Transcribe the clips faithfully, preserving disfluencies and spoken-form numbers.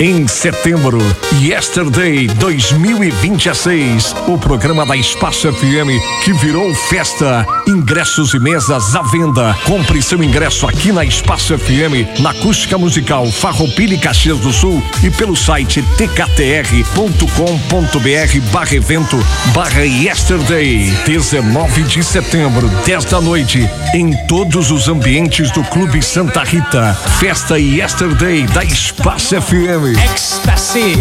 em setembro. Yesterday dois mil e vinte e seis, o programa da Espaço F M que virou festa. Ingressos e mesas à venda. Compre seu ingresso aqui na Espaço F M, na Acústica Musical Farroupilha e Caxias do Sul e pelo site t k t r ponto com ponto b r barra evento barra Yesterday. dezenove de setembro, dez da noite, em todos os ambientes do Clube Santa Rita. Festa Yesterday da Espaço F M. Ecstasy.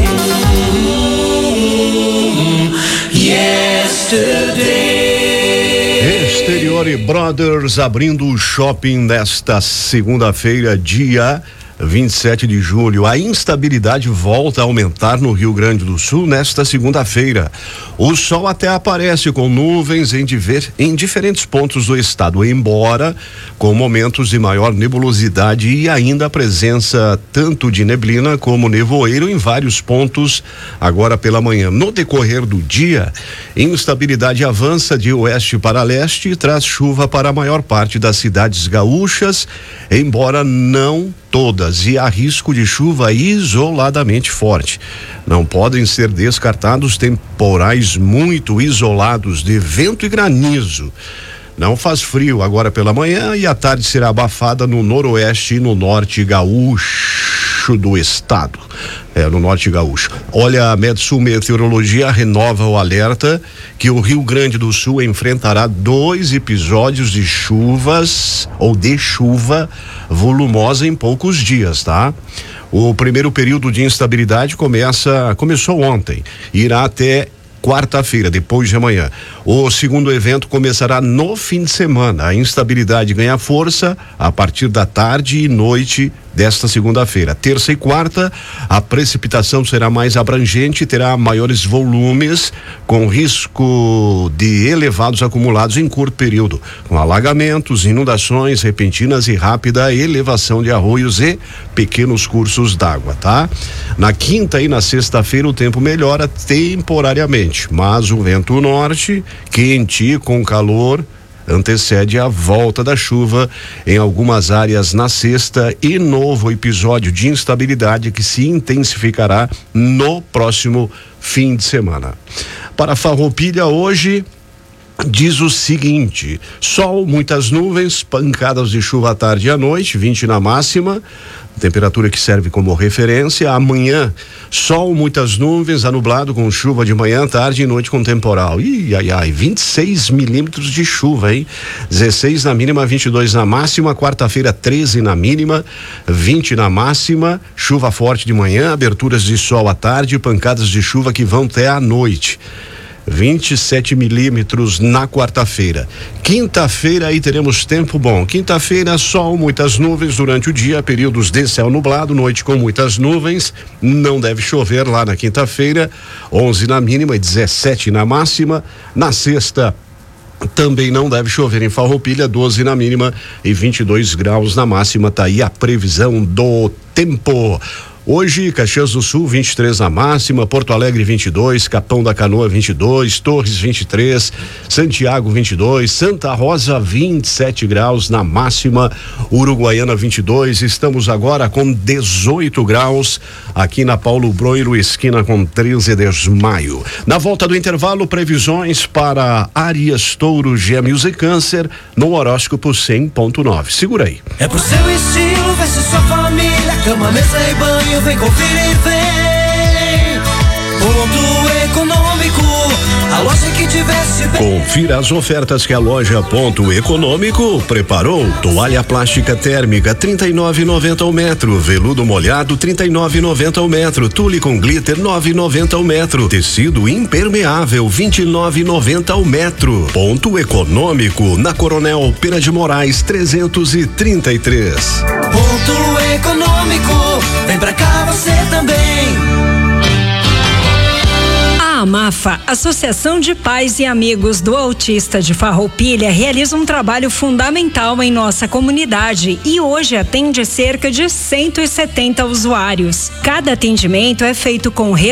Yesterday. Exterior Brothers abrindo o shopping nesta segunda-feira, dia vinte e sete de julho. A instabilidade volta a aumentar no Rio Grande do Sul nesta segunda-feira. O sol até aparece com nuvens em, diver, em diferentes pontos do estado, embora com momentos de maior nebulosidade e ainda a presença tanto de neblina como nevoeiro em vários pontos agora pela manhã. No decorrer do dia, instabilidade avança de oeste para leste e traz chuva para a maior parte das cidades gaúchas, embora não todas, e há risco de chuva isoladamente forte. Não podem ser descartados temporais muito isolados de vento e granizo. Não faz frio agora pela manhã e a tarde será abafada no noroeste e no norte gaúcho do estado. É, no norte gaúcho. Olha, a Metsul Meteorologia renova o alerta que o Rio Grande do Sul enfrentará dois episódios de chuvas ou de chuva volumosa em poucos dias, tá? O primeiro período de instabilidade começa, começou ontem, irá até quarta-feira, depois de amanhã. O segundo evento começará no fim de semana. A instabilidade ganha força a partir da tarde e noite desta segunda-feira. Terça e quarta, a precipitação será mais abrangente e terá maiores volumes, com risco de elevados acumulados em curto período, com alagamentos, inundações repentinas e rápida elevação de arroios e pequenos cursos d'água, tá? Na quinta e na sexta-feira o tempo melhora temporariamente, mas o vento norte, quente e com calor, antecede a volta da chuva em algumas áreas na sexta e novo episódio de instabilidade que se intensificará no próximo fim de semana. Para Farroupilha hoje diz o seguinte: sol, muitas nuvens, pancadas de chuva à tarde e à noite, vinte na máxima, temperatura que serve como referência. Amanhã, sol, muitas nuvens, anublado com chuva de manhã, tarde e noite com temporal. Ih, ai, ai, vinte e seis milímetros de chuva, hein? dezesseis na mínima, vinte e dois na máxima. Quarta-feira, treze na mínima, vinte na máxima. Chuva forte de manhã, aberturas de sol à tarde, pancadas de chuva que vão até à noite. vinte e sete milímetros na quarta-feira. Quinta-feira aí teremos tempo bom. Quinta-feira, sol, muitas nuvens durante o dia, períodos de céu nublado, noite com muitas nuvens. Não deve chover lá na quinta-feira. onze na mínima e dezessete na máxima. Na sexta, também não deve chover em Farroupilha, doze na mínima e vinte e dois graus na máxima. Tá aí a previsão do tempo. Hoje, Caxias do Sul, vinte e três na máxima, Porto Alegre vinte e dois, Capão da Canoa vinte e dois, Torres vinte e três, Santiago vinte e dois, Santa Rosa vinte e sete graus na máxima, Uruguaiana vinte e dois. Estamos agora com dezoito graus aqui na Paulo Broiro, esquina com treze de maio. Na volta do intervalo, previsões para Áries, Touro, Gêmeos e Câncer no horóscopo cem ponto nove. Segura aí. É pro seu estilo, vai ser sua família, cama, mesa e banho, vem conferir, vem. Ponto Econômico, a loja que tivesse bem. Confira as ofertas que a loja Ponto Econômico preparou. Toalha plástica térmica trinta e nove e noventa o metro, veludo molhado trinta e nove e noventa o metro, tule com glitter nove e noventa o metro, tecido impermeável vinte e nove e noventa o metro. Ponto Econômico na Coronel Pera de Moraes trezentos e trinta e três. Ponto Econômico, vem pra cá você também. A AMAFA, Associação de Pais e Amigos do Autista de Farroupilha, realiza um trabalho fundamental em nossa comunidade e hoje atende cerca de cento e setenta usuários. Cada atendimento é feito com